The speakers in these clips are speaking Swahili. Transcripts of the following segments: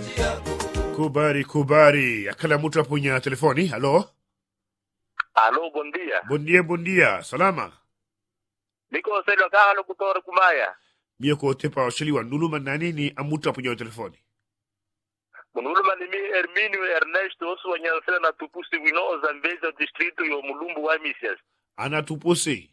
Kubari. Akala mtu apunya telefoni. Halo? Halo, bom dia. Bom dia. Salama. Niko selo kaka lokutor kumaya. Mie ko tepa oshiliwa nuluma nanini amutu apunya telefoni. Munuluma ni mi Herminio Ernesto osu wanyansela na tupusi wino Zambeza distrito yo mulumbu wa misias. Ana tupusi.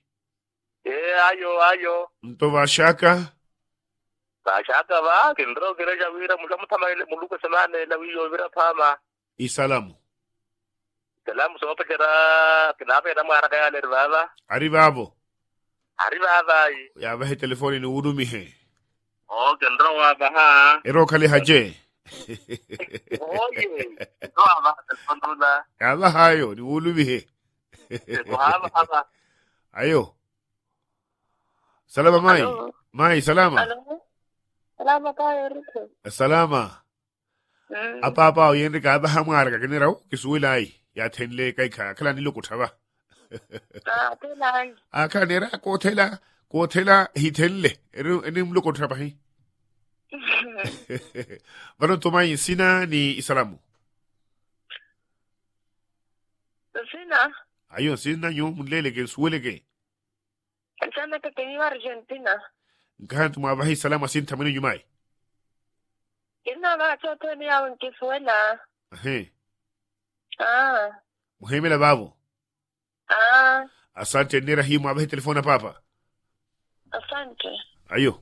Ayo. Mtova shaka. Shaka va, kendro gereja wira mulamutama muluka semane la wiyo wira pama. Isalamu. Salamu sopa kera kenapa ya mwara kaya lervava. Arrivavo. Arrivava. Ya vahe telefoni ni udumihe. Kendro wa baha. Ero kali haje. Oye. Kendro wa baha telefondula. Ya vahayo ni udumihe. Hava. Ayo. Salama mai. Hello. Mai salama. Hello. Salama tayo rito. Salama. Apa yende ka ba hamara ka keneraw kisuwilai ya tenle kai ka kala ni lokutaba. Tilay. Aka nera ko tela hitenle enim lokutaba hi. Bano tumai sina ni Islamu. Sina. Ayo sina yo mulele ke suwele ke. Sana ka kini Argentina. Ngan tuma bahi salama sin tamani yumai. Ina ba choto ni awon Kifuela. Muhimela babo. Asante nera hii mwabahi telefona papa. Asante. Ayo.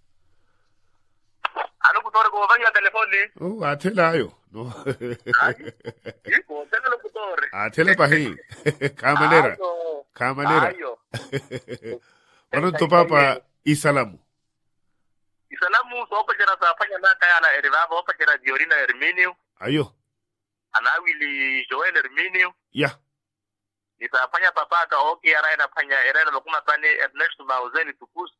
Ano kutore ko banya telefoni. Atela ayo. No. Iko tena kutore. Atela pahi. Kamanera. Ayo. Bano to papa Isalamu. Isalamu sopa jera sa fanya na kaya na erivava opa jera Diorina Herminio. Ayo. Anawili Joel Herminio. Ya. Nitafanya papaka oki ara inafanya era lokuma tani Ernesto Mauzeni tupusi.